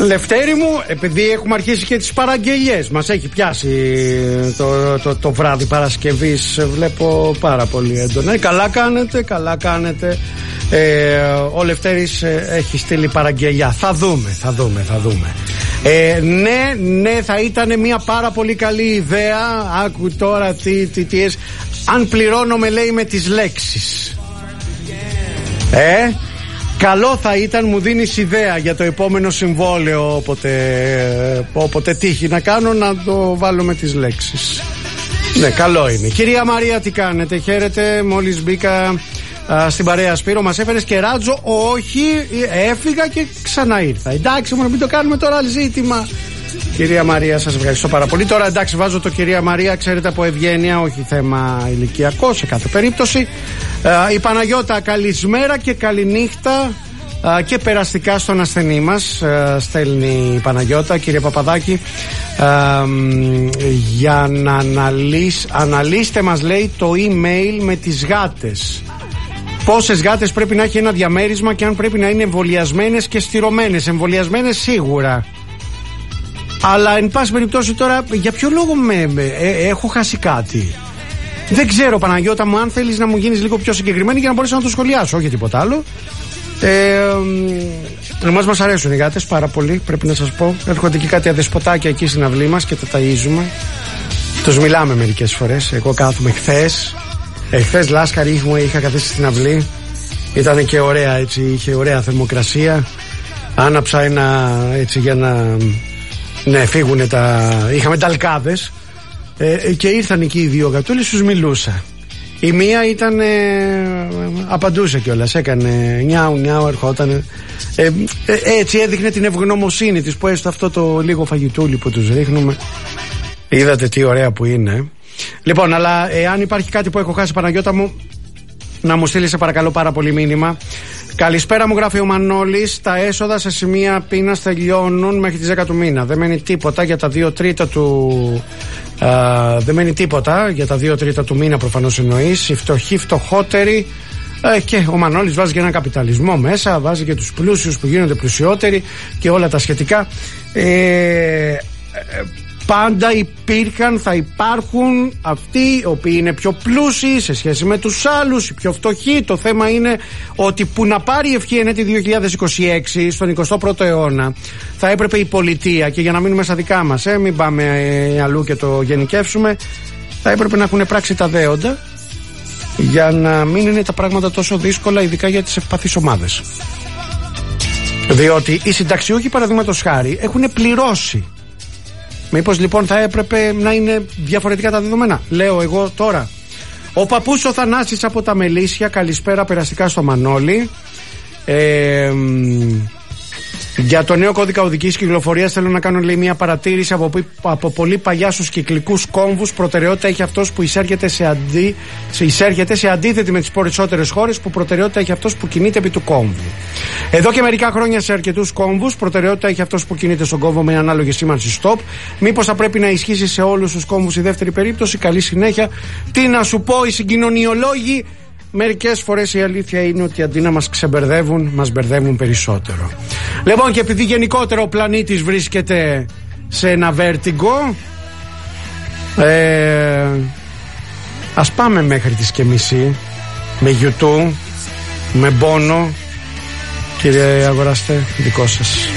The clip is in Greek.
Λευτέρη μου, επειδή έχουμε αρχίσει και τις παραγγελίες, μας έχει πιάσει το βράδυ Παρασκευής, βλέπω πάρα πολύ έντονα. Καλά κάνετε. Ο Λευτέρης έχει στείλει παραγγελιά. Θα δούμε. Ναι, θα ήταν μια πάρα πολύ καλή ιδέα. Άκου τώρα τι αν πληρώνομαι, λέει, με τις λέξεις. Καλό θα ήταν, μου δίνεις ιδέα για το επόμενο συμβόλαιο, όποτε τύχει να κάνω, να το βάλω με τις λέξεις. Ναι, καλό είναι. Κυρία Μαρία, τι κάνετε? Χαίρετε, μόλις μπήκα στην παρέα. Σπύρο, μας έφερες και ράτζο? Όχι, έφυγα και ξανά ήρθα. Εντάξει, μόνο μην το κάνουμε τώρα ζήτημα. Κυρία Μαρία, σας ευχαριστώ πάρα πολύ. Τώρα εντάξει, βάζω το κυρία Μαρία, ξέρετε, από ευγένεια, όχι θέμα ηλικιακό σε κάθε περίπτωση. Η Παναγιώτα, καλησμέρα και καληνύχτα και περαστικά στον ασθενή μας, στέλνει η Παναγιώτα. Κύριε Παπαδάκη, για να αναλύστε, μας λέει, το email με τις γάτες. Πόσες γάτες πρέπει να έχει ένα διαμέρισμα και αν πρέπει να είναι εμβολιασμένες και στηρωμένες? Εμβολιασμένες σίγουρα. Αλλά εν πάση περιπτώσει τώρα, για ποιο λόγο έχω χάσει κάτι? Δεν ξέρω, Παναγιώτα μου, αν θέλεις να μου γίνεις λίγο πιο συγκεκριμένη για να μπορέσω να το σχολιάσω, όχι τίποτα άλλο. Εμάς μας αρέσουν οι γάτες πάρα πολύ, πρέπει να σας πω. Έρχονται και κάτι αδεσποτάκια εκεί στην αυλή μας και τα ταΐζουμε. Τους μιλάμε μερικές φορές. Εγώ κάθομαι χθες λάσκαρη μου, είχα καθίσει στην αυλή. Ήταν και ωραία, έτσι, είχε ωραία θερμοκρασία. Άναψα ένα, έτσι, για να... Ναι, φύγουνε είχαμε ταλκάδες και ήρθαν εκεί οι δύο γατούλες, τους μιλούσα. Η μία ήταν απαντούσε κιόλας, έκανε νιάου, ερχόταν, έτσι έδειχνε την ευγνωμοσύνη της που έστω αυτό το λίγο φαγητούλι που τους ρίχνουμε. Είδατε τι ωραία που είναι. Λοιπόν, αλλά αν υπάρχει κάτι που έχω χάσει, Παναγιώτα μου, να μου στείλει σε παρακαλώ πάρα πολύ μήνυμα. Καλησπέρα, μου γράφει ο Μανώλης. Τα έσοδα σε σημεία πείνας τελειώνουν μέχρι τις 10 του μήνα. Δεν μένει τίποτα για τα 2 τρίτα του. Δεν μένει τίποτα για τα 2 τρίτα του μήνα, προφανώς εννοείς. Οι φτωχοί, φτωχότεροι. Και ο Μανώλης βάζει και ένα καπιταλισμό μέσα. Βάζει και τους πλούσιους που γίνονται πλουσιότεροι και όλα τα σχετικά. Πάντα υπήρχαν, θα υπάρχουν αυτοί οι οποίοι είναι πιο πλούσιοι σε σχέση με τους άλλους, οι πιο φτωχοί. Το θέμα είναι ότι που να πάρει η ευχή ενέτη 2026 στον 21ο αιώνα θα έπρεπε η πολιτεία, και για να μείνουμε στα δικά μας, μην πάμε αλλού και το γενικεύσουμε, θα έπρεπε να έχουν πράξει τα δέοντα για να μην είναι τα πράγματα τόσο δύσκολα, ειδικά για τις ευπαθείς ομάδες. Διότι οι συνταξιούχοι, παραδείγματος χάρη, έχουν πληρώσει. Μήπως λοιπόν θα έπρεπε να είναι διαφορετικά τα δεδομένα? Λέω εγώ τώρα. Ο παππούς ο Θανάσης από τα Μελίσια, καλησπέρα περαστικά στο Μανώλη. Για το νέο κώδικα οδικής κυκλοφορίας θέλω να κάνω, λέει, μια παρατήρηση από πολύ παλιά στους κυκλικούς κόμβους. Προτεραιότητα έχει αυτός που εισέρχεται σε αντίθετη με τις περισσότερες χώρες, που προτεραιότητα έχει αυτός που κινείται επί του κόμβου. Εδώ και μερικά χρόνια σε αρκετούς κόμβους προτεραιότητα έχει αυτός που κινείται στον κόμβο με ανάλογη σήμανση stop. Μήπως θα πρέπει να ισχύσει σε όλους τους κόμβους η δεύτερη περίπτωση? Καλή συνέχεια. Τι να σου πω, οι συγκοινωνιολόγοι μερικές φορές η αλήθεια είναι ότι αντί να μας ξεμπερδεύουν, μας μπερδεύουν περισσότερο. Λοιπόν, και επειδή γενικότερα ο πλανήτης βρίσκεται σε ένα βέρτιγκο, ας πάμε μέχρι τις και μισή με YouTube, με Bono. Κύριε αγοραστέ, δικό σας.